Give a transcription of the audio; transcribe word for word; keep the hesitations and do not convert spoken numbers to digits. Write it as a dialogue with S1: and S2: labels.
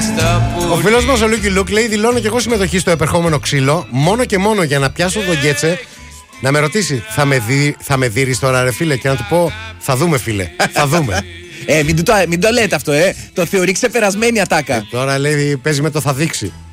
S1: Ο φίλος μας ο Λούκι Λουκ λέει: δηλώνω και εγώ συμμετοχή στο επερχόμενο ξύλο, μόνο και μόνο για να πιάσω τον Γκέτσε. Να με ρωτήσει, θα με, δει, θα με δείρεις τώρα, ρε φίλε, και να του πω: θα δούμε, φίλε. Θα δούμε.
S2: Ε, μην το, μην το λέτε αυτό, ε. Το θεωρεί ξεπερασμένη ατάκα.
S1: Ε, τώρα λέει: παίζει με το θα δείξει.